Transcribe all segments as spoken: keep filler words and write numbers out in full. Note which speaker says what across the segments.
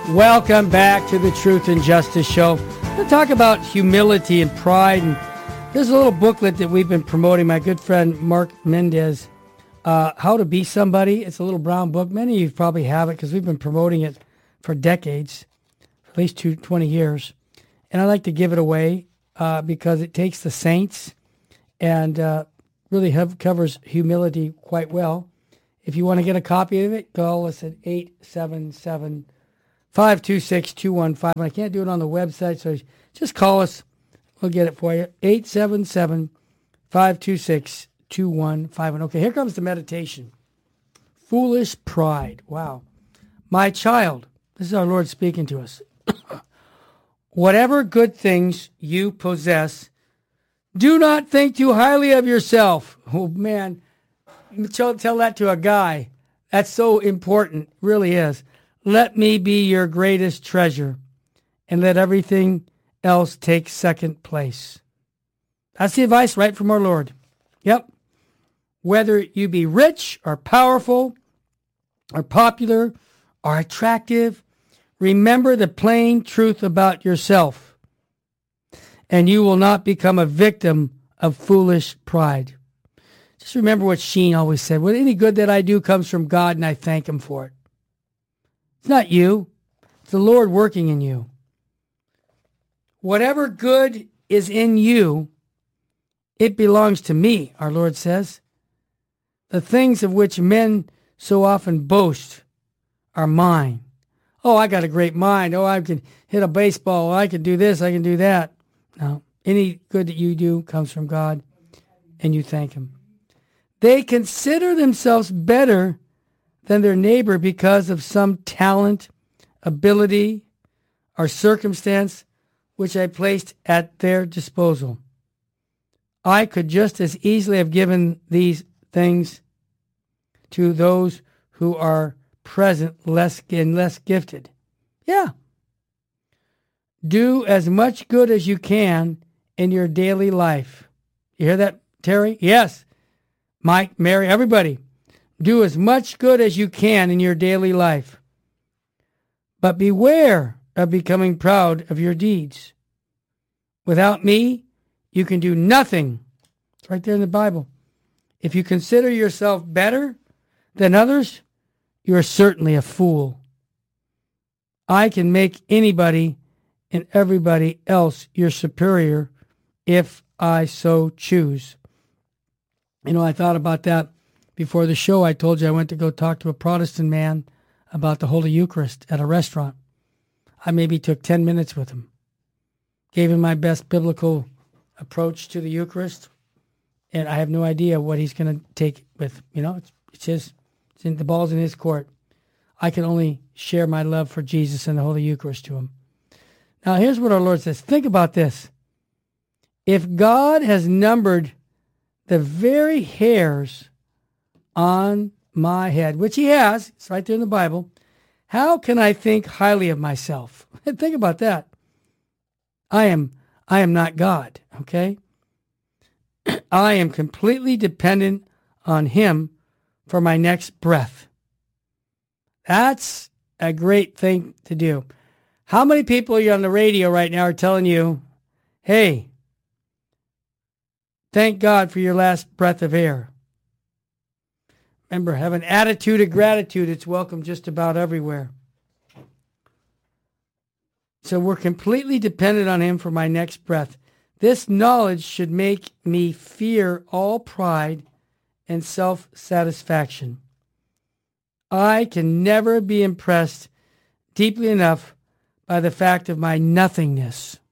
Speaker 1: Welcome back to the Truth and Justice Show. We'll talk about humility and pride. And there's a little booklet that we've been promoting, my good friend Mark Mendez, uh, How to Be Somebody. It's a little brown book. Many of you probably have it because we've been promoting it for decades, for at least two, twenty years. And I like to give it away uh, because it takes the saints and uh, really have, covers humility quite well. If you want to get a copy of it, call us at eight seven seven, five two six, two one five. I can't do it on the website, so just call us. We'll get it for you. eight seven seven, five two six, two one five one. Okay, here comes the meditation. Foolish pride. Wow. My child, this is our Lord speaking to us. Whatever good things you possess, do not think too highly of yourself. Oh, man. Tell, tell that to a guy. That's so important. Really is. Let me be your greatest treasure, and let everything else take second place. That's the advice right from our Lord. Yep. Whether you be rich or powerful or popular or attractive, remember the plain truth about yourself, and you will not become a victim of foolish pride. Just remember what Sheen always said. Well, any good that I do comes from God, and I thank him for it. It's not you. It's the Lord working in you. Whatever good is in you, it belongs to me, our Lord says. The things of which men so often boast are mine. Oh, I got a great mind. Oh, I can hit a baseball. I can do this. I can do that. No, any good that you do comes from God, and you thank him. They consider themselves better than their neighbor because of some talent, ability, or circumstance which I placed at their disposal. I could just as easily have given these things to those who are present less and less gifted. Yeah. Do as much good as you can in your daily life. You hear that, Terry? Yes. Mike, Mary, everybody. Do as much good as you can in your daily life. But beware of becoming proud of your deeds. Without me, you can do nothing. It's right there in the Bible. If you consider yourself better than others, you are certainly a fool. I can make anybody and everybody else your superior if I so choose. You know, I thought about that before the show. I told you I went to go talk to a Protestant man about the Holy Eucharist at a restaurant. I maybe took ten minutes with him. Gave him my best biblical approach to the Eucharist. And I have no idea what he's going to take with, you know, it's, it's his, it's in, the ball's in his court. I can only share my love for Jesus and the Holy Eucharist to him. Now, here's what our Lord says. Think about this. If God has numbered the very hairs on my head, which he has, it's right there in the Bible, how can I think highly of myself? Think about that. I am, I am not God, okay? I am completely dependent on him for my next breath. That's a great thing to do. How many people are you on the radio right now are telling you, hey, thank God for your last breath of air? Remember, have an attitude of gratitude. It's welcome just about everywhere. So we're completely dependent on him for my next breath. This knowledge should make me fear all pride and self-satisfaction. I can never be impressed deeply enough by the fact of my nothingness,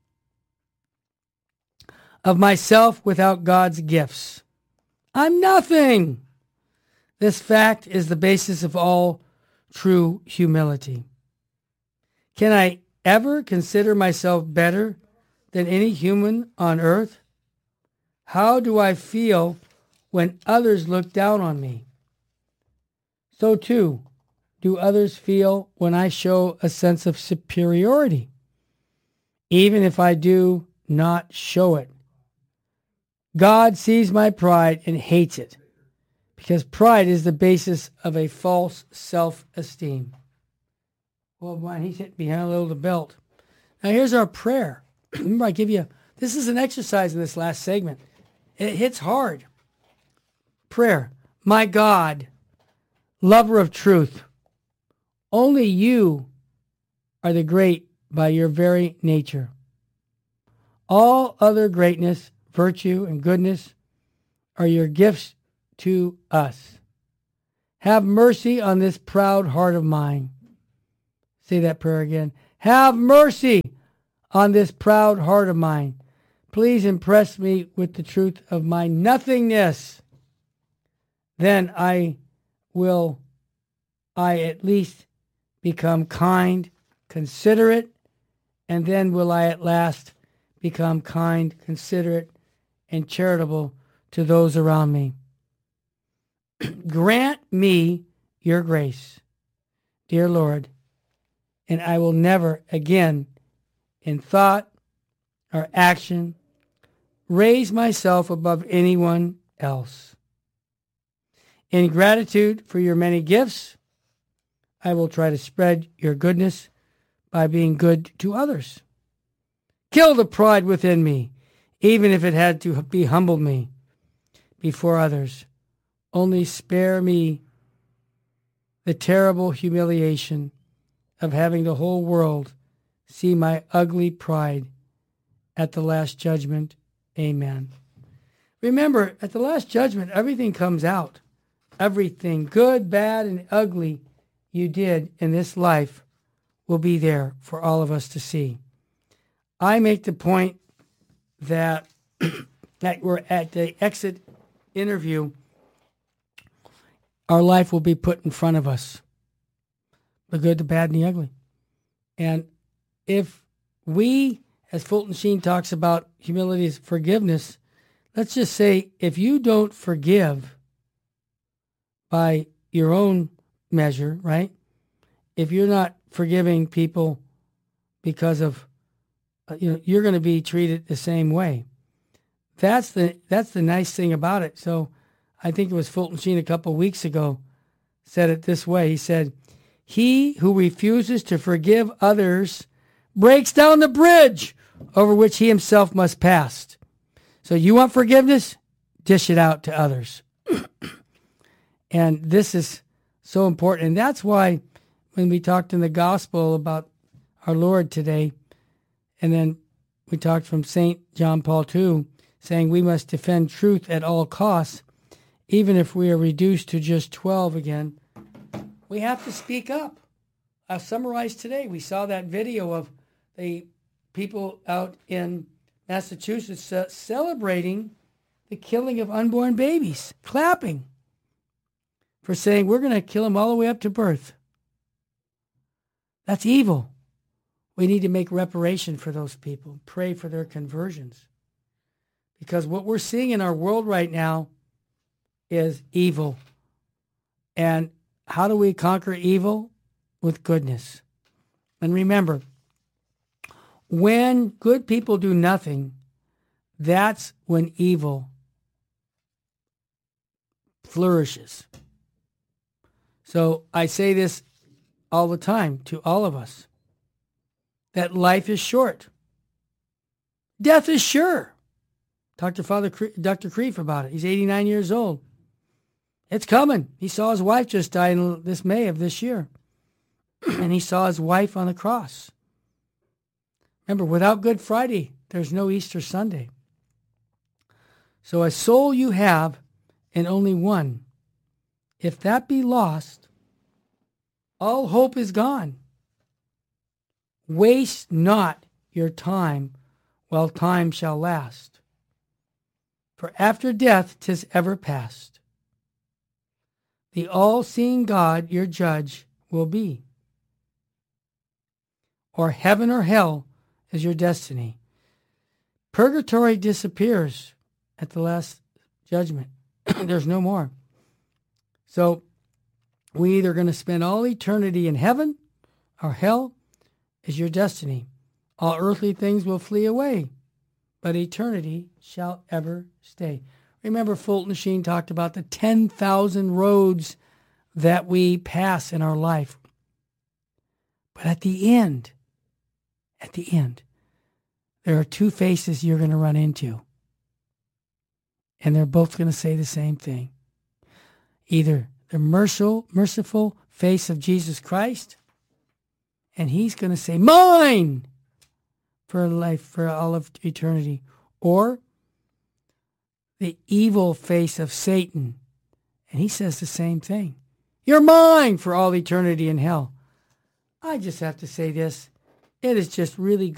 Speaker 1: of myself without God's gifts. I'm nothing. This fact is the basis of all true humility. Can I ever consider myself better than any human on earth? How do I feel when others look down on me? So too, do others feel when I show a sense of superiority, even if I do not show it. God sees my pride and hates it, because pride is the basis of a false self-esteem. Well, man, he's hit behind a little the belt. Now, here's our prayer. Remember, I give you, this is an exercise in this last segment. It hits hard. Prayer. My God, lover of truth, only you are the great by your very nature. All other greatness, virtue, and goodness are your gifts to us. Have mercy on this proud heart of mine. Say that prayer again. Have mercy on this proud heart of mine. Please impress me with the truth of my nothingness. Then I will, I at least become kind, considerate, and then will I at last become kind, considerate, and charitable to those around me. Grant me your grace, dear Lord, and I will never again, in thought or action, raise myself above anyone else. In gratitude for your many gifts, I will try to spread your goodness by being good to others. Kill the pride within me, even if it had to be humbled me before others. Only spare me the terrible humiliation of having the whole world see my ugly pride at the last judgment. Amen. Remember, at the last judgment, everything comes out. Everything, good, bad, and ugly you did in this life will be there for all of us to see. I make the point that, that we're at the exit interview, our life will be put in front of us. The good, the bad, and the ugly. And if we, as Fulton Sheen talks about humility is forgiveness, let's just say if you don't forgive by your own measure, right? If you're not forgiving people because of, you know, you're going to be treated the same way. That's the that's the nice thing about it. So I think it was Fulton Sheen a couple of weeks ago said it this way. He said, he who refuses to forgive others breaks down the bridge over which he himself must pass. So you want forgiveness? Dish it out to others. And this is so important. And that's why when we talked in the gospel about our Lord today, and then we talked from Saint John Paul the Second, saying we must defend truth at all costs, even if we are reduced to just twelve again, we have to speak up. I've summarized today. We saw that video of the people out in Massachusetts uh, celebrating the killing of unborn babies, clapping for saying we're going to kill them all the way up to birth. That's evil. We need to make reparation for those people, pray for their conversions. Because what we're seeing in our world right now is evil. And how do we conquer evil? With goodness. And remember, when good people do nothing, that's when evil flourishes. So I say this all the time to all of us, that life is short. Death is sure. Talk to Father Doctor Kreef about it. He's eighty-nine years old. It's coming. He saw his wife just die in this May of this year. And he saw his wife on the cross. Remember, without Good Friday, there's no Easter Sunday. So a soul you have, and only one, if that be lost, all hope is gone. Waste not your time while time shall last. For after death 'tis ever past. The all-seeing God your judge will be. Or heaven or hell is your destiny. Purgatory disappears at the last judgment. There's no more. So we either going to spend all eternity in heaven or hell is your destiny. All earthly things will flee away, but eternity shall ever stay. Remember, Fulton Sheen talked about the ten thousand roads that we pass in our life. But at the end, at the end, there are two faces you're going to run into. And they're both going to say the same thing. Either the merciful, merciful face of Jesus Christ, and he's going to say, mine, for life, for all of eternity. Or the evil face of Satan, and he says the same thing. You're mine for all eternity in hell. I just have to say this. It is just really good.